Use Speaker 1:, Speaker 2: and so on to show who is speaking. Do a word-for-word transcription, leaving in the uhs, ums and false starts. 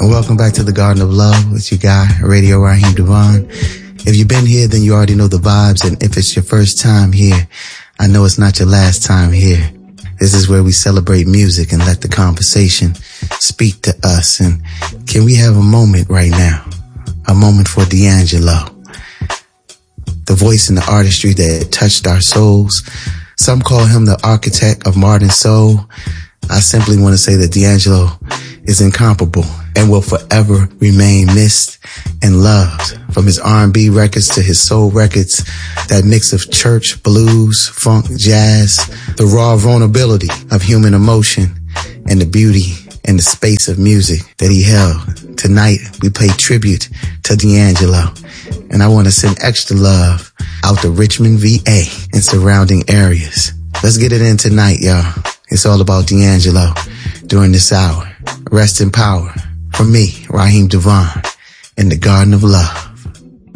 Speaker 1: and welcome back to the Garden of Love with your guy, Radio Raheem Devon. If you've been here, then you already know the vibes, and if it's your first time here, I know it's not your last time here. This is where we celebrate music and let the conversation speak to us. And can we have a moment right now? A moment for D'Angelo, the voice and the artistry that touched our souls. Some call him the architect of modern soul. I simply want to say that D'Angelo is incomparable and will forever remain missed and loved. From his R and B records to his soul records, that mix of church, blues, funk, jazz, the raw vulnerability of human emotion, and the beauty and the space of music that he held. Tonight, we pay tribute to D'Angelo, and I want to send extra love out to Richmond, V A and surrounding areas. Let's get it in tonight, y'all. It's all about D'Angelo during this hour. Rest in power. From me, Raheem Devon, in the Garden of Love.